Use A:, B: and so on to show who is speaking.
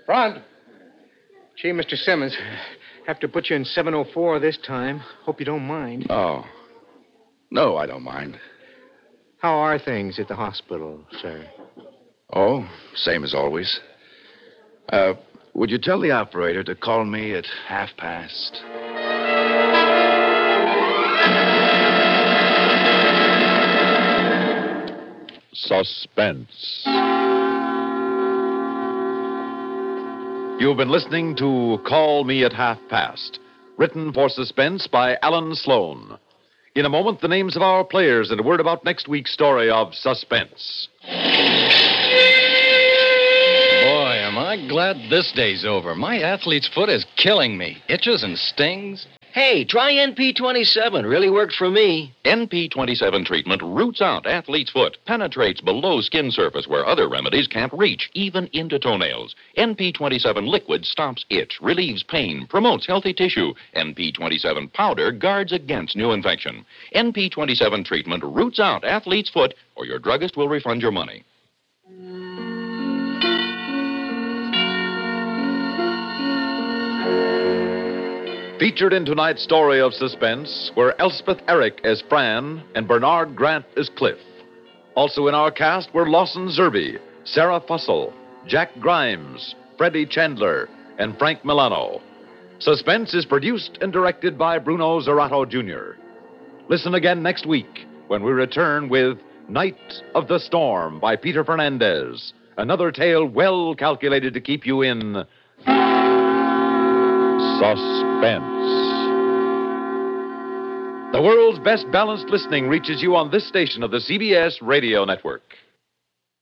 A: Front.
B: Gee, Mr. Simmons, have to put you in 704 this time. Hope you don't mind.
A: Oh. No, I don't mind.
B: How are things at the hospital, sir?
A: Oh, same as always. Would you tell the operator to call me at past?
C: Suspense. You've been listening to Call Me at Past, written for Suspense by Alan Sloan. In a moment, the names of our players and a word about next week's story of Suspense.
D: Boy, am I glad this day's over. My athlete's foot is killing me. Itches and stings.
E: Hey, try NP27. Really worked for me.
F: NP27 treatment roots out athlete's foot, penetrates below skin surface where other remedies can't reach, even into toenails. NP27 liquid stops itch, relieves pain, promotes healthy tissue. NP27 powder guards against new infection. NP27 treatment roots out athlete's foot, or your druggist will refund your money.
C: Featured in tonight's story of Suspense were Elspeth Eric as Fran and Bernard Grant as Cliff. Also in our cast were Lawson Zerby, Sarah Fussell, Jack Grimes, Freddie Chandler, and Frank Milano. Suspense is produced and directed by Bruno Zerato Jr. Listen again next week when we return with Night of the Storm by Peter Fernandez, another tale well calculated to keep you in suspense. The world's best balanced listening reaches you on this station of the CBS Radio Network.